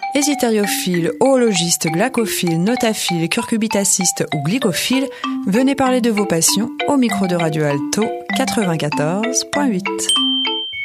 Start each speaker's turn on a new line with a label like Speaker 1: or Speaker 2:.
Speaker 1: Hésitériophile, oologiste, glacophile, notaphile, curcubitaciste ou glycophile, venez parler de vos passions au micro de Radio Alto 94.8.